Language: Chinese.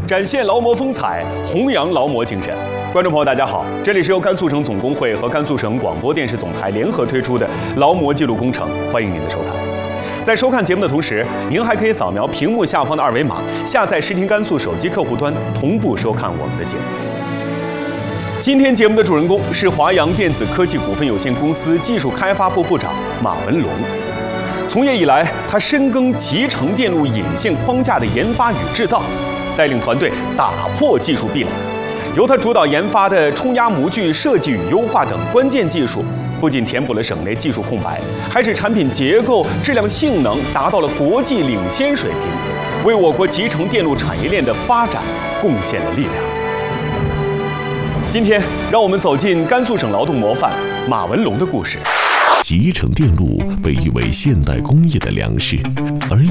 展现劳模风采，弘扬劳模精神。观众朋友，大家好，这里是由甘肃省总工会和甘肃省广播电视总台联合推出的劳模记录工程，欢迎您的收看。在收看节目的同时，您还可以扫描屏幕下方的二维码，下载视听甘肃手机客户端，同步收看我们的节目。今天节目的主人公是华阳电子科技股份有限公司技术开发部部长马文龙。从业以来，他深耕集成电路引线框架的研发与制造，带领团队打破技术壁垒。由他主导研发的冲压模具设计与优化等关键技术，不仅填补了省内技术空白，还使产品结构、质量、性能达到了国际领先水平，为我国集成电路产业链的发展贡献了力量。今天，让我们走进甘肃省劳动模范马文龙的故事。 集成电路被誉为现代工业的粮食，而